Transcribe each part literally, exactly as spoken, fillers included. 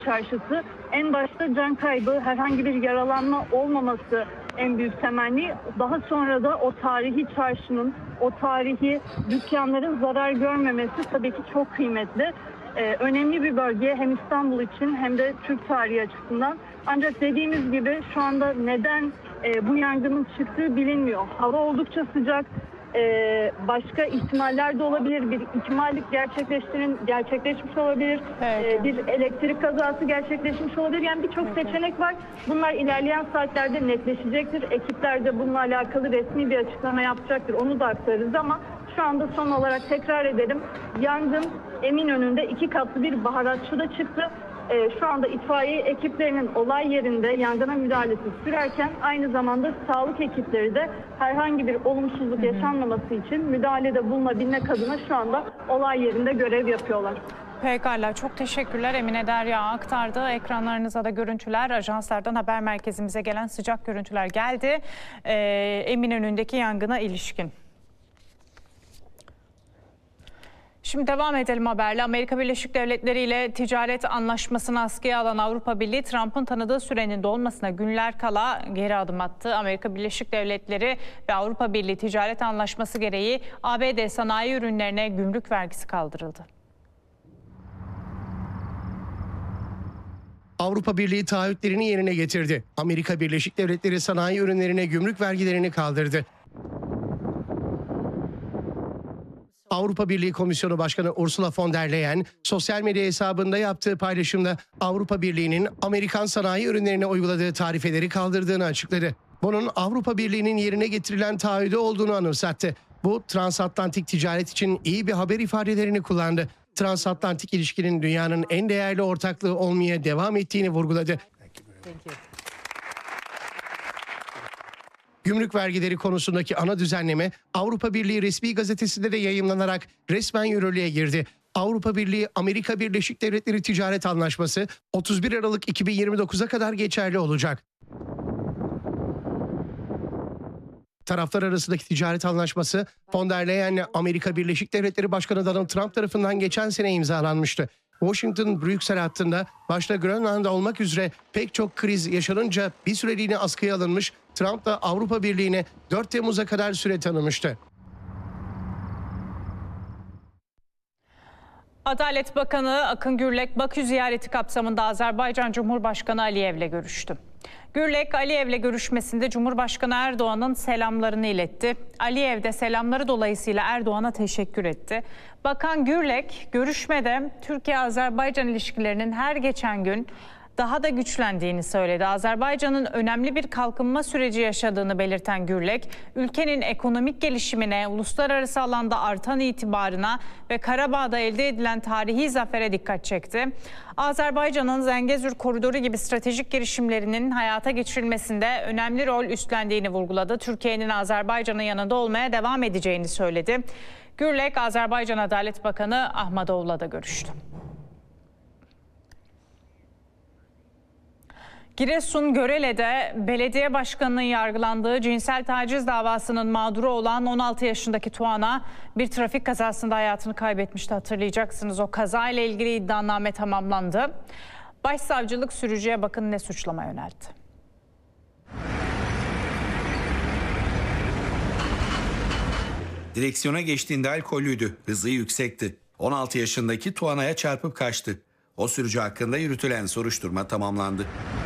Çarşısı. En başta can kaybı, herhangi bir yaralanma olmaması en büyük temenni. Daha sonra da o tarihi çarşının, o tarihi dükkanların zarar görmemesi tabii ki çok kıymetli. Ee, önemli bir bölge hem İstanbul için hem de Türk tarihi açısından. Ancak dediğimiz gibi şu anda neden e, bu yangının çıktığı bilinmiyor. Hava oldukça sıcak. Ee, başka ihtimaller de olabilir. Bir ihtimallik gerçekleştirin, gerçekleşmiş olabilir. Ee, bir elektrik kazası gerçekleşmiş olabilir. Yani birçok seçenek var. Bunlar ilerleyen saatlerde netleşecektir. Ekipler de bununla alakalı resmi bir açıklama yapacaktır. Onu da aktarırız ama şu anda son olarak tekrar edelim. Yangın Eminönü'nde iki katlı bir baharatçıda çıktı. Ee, şu anda itfaiye ekiplerinin olay yerinde yangına müdahalesi sürerken aynı zamanda sağlık ekipleri de herhangi bir olumsuzluk yaşanmaması için müdahalede bulunabilmek adına şu anda olay yerinde görev yapıyorlar. Pekala, çok teşekkürler. Emine Derya aktardı. Ekranlarınıza da görüntüler, ajanslardan haber merkezimize gelen sıcak görüntüler geldi. Ee, Eminönü'ndeki yangına ilişkin. Şimdi devam edelim haberle. Amerika Birleşik Devletleri ile ticaret anlaşmasını askıya alan Avrupa Birliği, Trump'ın tanıdığı sürenin dolmasına günler kala geri adım attı. Amerika Birleşik Devletleri ve Avrupa Birliği ticaret anlaşması gereği A B D sanayi ürünlerine gümrük vergisi kaldırıldı. Avrupa Birliği taahhütlerini yerine getirdi. Amerika Birleşik Devletleri sanayi ürünlerine gümrük vergilerini kaldırdı. Avrupa Birliği Komisyonu Başkanı Ursula von der Leyen sosyal medya hesabında yaptığı paylaşımda Avrupa Birliği'nin Amerikan sanayi ürünlerine uyguladığı tarifeleri kaldırdığını açıkladı. Bunun Avrupa Birliği'nin yerine getirilen taahhüdü olduğunu anımsattı. Bu transatlantik ticaret için iyi bir haber ifadelerini kullandı. Transatlantik ilişkinin dünyanın en değerli ortaklığı olmaya devam ettiğini vurguladı. Gümrük vergileri konusundaki ana düzenleme Avrupa Birliği resmi gazetesinde de yayımlanarak resmen yürürlüğe girdi. Avrupa Birliği Amerika Birleşik Devletleri Ticaret Anlaşması otuz bir Aralık iki bin yirmi dokuza kadar geçerli olacak. Taraflar arasındaki ticaret anlaşması von der Leyen'le Amerika Birleşik Devletleri Başkanı Donald Trump tarafından geçen sene imzalanmıştı. Washington-Brüksel hattında başta Grönland'da olmak üzere pek çok kriz yaşanınca bir süreliğine askıya alınmış, Trump da Avrupa Birliği'ne dört Temmuz'a kadar süre tanımıştı. Adalet Bakanı Akın Gürlek, Bakü ziyareti kapsamında Azerbaycan Cumhurbaşkanı Aliyev'le görüştü. Gürlek, Aliyev'le görüşmesinde Cumhurbaşkanı Erdoğan'ın selamlarını iletti. Aliyev de selamları dolayısıyla Erdoğan'a teşekkür etti. Bakan Gürlek, görüşmede Türkiye-Azerbaycan ilişkilerinin her geçen gün daha da güçlendiğini söyledi. Azerbaycan'ın önemli bir kalkınma süreci yaşadığını belirten Gürlek, ülkenin ekonomik gelişimine, uluslararası alanda artan itibarına ve Karabağ'da elde edilen tarihi zafere dikkat çekti. Azerbaycan'ın Zengezur Koridoru gibi stratejik girişimlerinin hayata geçirilmesinde önemli rol üstlendiğini vurguladı. Türkiye'nin Azerbaycan'ın yanında olmaya devam edeceğini söyledi. Gürlek, Azerbaycan Adalet Bakanı Ahmadov'la da görüştü. Giresun Görele'de belediye başkanının yargılandığı cinsel taciz davasının mağduru olan on altı yaşındaki Tuana bir trafik kazasında hayatını kaybetmişti, hatırlayacaksınız. O kazayla ilgili iddianame tamamlandı. Başsavcılık sürücüye bakın ne suçlama yöneltti. Direksiyona geçtiğinde alkollüydü, hızı yüksekti. on altı yaşındaki Tuana'ya çarpıp kaçtı. O sürücü hakkında yürütülen soruşturma tamamlandı.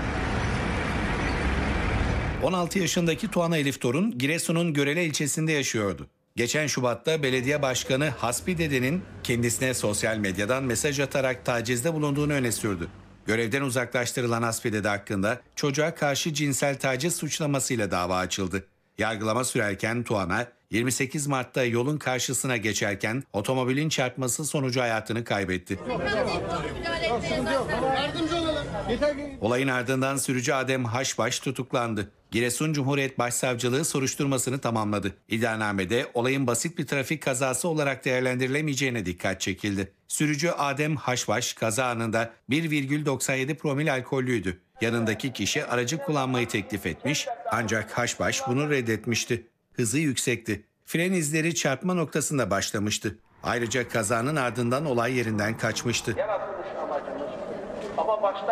on altı yaşındaki Tuana Elif Torun, Giresun'un Görele ilçesinde yaşıyordu. Geçen Şubat'ta belediye başkanı Hasbi Dede'nin kendisine sosyal medyadan mesaj atarak tacizde bulunduğunu öne sürdü. Görevden uzaklaştırılan Hasbi Dede hakkında çocuğa karşı cinsel taciz suçlamasıyla dava açıldı. Yargılama sürerken Tuana, yirmi sekiz Mart'ta yolun karşısına geçerken otomobilin çarpması sonucu hayatını kaybetti. Olayın ardından sürücü Adem Haşbaş tutuklandı. Giresun Cumhuriyet Başsavcılığı soruşturmasını tamamladı. İddianamede olayın basit bir trafik kazası olarak değerlendirilemeyeceğine dikkat çekildi. Sürücü Adem Haşbaş kaza anında bir virgül doksan yedi promil alkollüydü. Yanındaki kişi aracı kullanmayı teklif etmiş ancak Haşbaş bunu reddetmişti. Hızı yüksekti. Fren izleri çarpma noktasında başlamıştı. Ayrıca kazanın ardından olay yerinden kaçmıştı.